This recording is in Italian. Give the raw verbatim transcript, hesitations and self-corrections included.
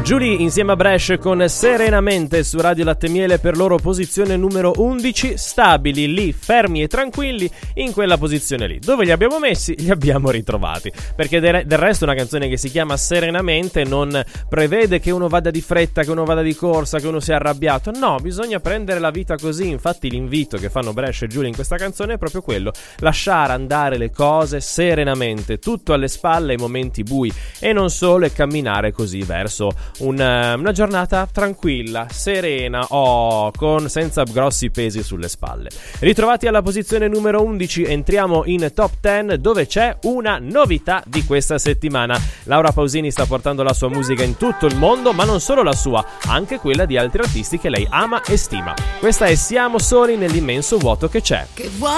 Giulie insieme a Bresh con Serenamente su Radio Latte Miele per loro posizione numero undici, stabili lì, fermi e tranquilli in quella posizione lì. Dove li abbiamo messi? Li abbiamo ritrovati, perché del resto una canzone che si chiama Serenamente non prevede che uno vada di fretta, che uno vada di corsa, che uno sia arrabbiato. No, bisogna prendere la vita così. Infatti l'invito che fanno Bresh e Giulie in questa canzone è proprio quello: lasciare andare le cose serenamente, tutto alle spalle ai momenti bui, e non solo, e camminare così verso una, una giornata tranquilla, serena, oh, con senza grossi pesi sulle spalle. Ritrovati alla posizione numero undici, entriamo in top dieci dove c'è una novità di questa settimana. Laura Pausini sta portando la sua musica in tutto il mondo, ma non solo la sua, anche quella di altri artisti che lei ama e stima. Questa è Siamo soli nell'immenso vuoto che c'è. Che vuoto